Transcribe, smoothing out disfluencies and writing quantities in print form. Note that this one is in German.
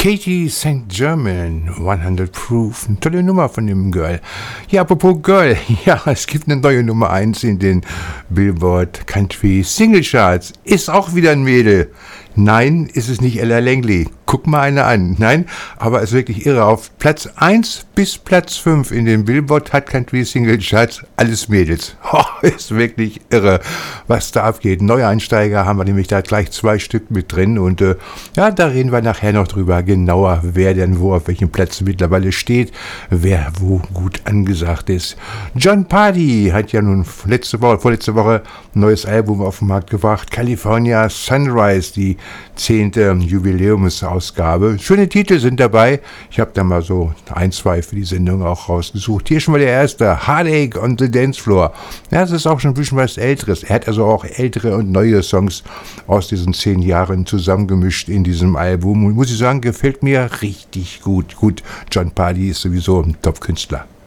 Katie St. Germain, 100 Proof, eine tolle Nummer von dem Girl. Ja, apropos Girl, ja, es gibt eine neue Nummer 1 in den Billboard Country Single Charts. Ist auch wieder ein Mädel. Nein, ist es nicht Ella Langley. Guck mal eine an. Nein, aber ist wirklich irre. Auf Platz 1 bis Platz 5 in den Billboard Hot Country Single Charts, alles Mädels. Ist wirklich irre, was da abgeht. Neueinsteiger haben wir nämlich da gleich 2 Stück mit drin. Und ja, da reden wir nachher noch drüber genauer, wer denn wo auf welchem Platz mittlerweile steht, wer wo gut angesagt ist. Jon Pardi hat ja nun vorletzte Woche ein neues Album auf den Markt gebracht. California Sunrise, die 10. Jubiläumsausgabe. Schöne Titel sind dabei. Ich habe da mal so 1, 2 für die Sendung auch rausgesucht. Hier schon mal der erste, Heartache on the Dance Floor. Ja, das ist auch schon ein bisschen was Älteres. Er hat also auch ältere und neue Songs aus diesen 10 Jahren zusammengemischt in diesem Album. Und muss ich sagen, gefällt mir richtig gut. Gut, Jon Pardi ist sowieso ein Top-Künstler.